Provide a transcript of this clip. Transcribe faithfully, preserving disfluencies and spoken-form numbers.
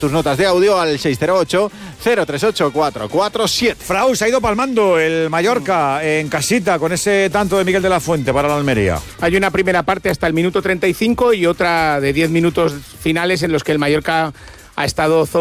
tus notas de audio al seis cero ocho, cero tres ocho, cuatro cuatro siete. Frau, se ha ido palmando el Mallorca en casita con ese tanto de Miguel de la Fuente para la Almería. Hay una primera parte hasta el minuto treinta y cinco y otra de diez minutos finales en los que el Mallorca ha estado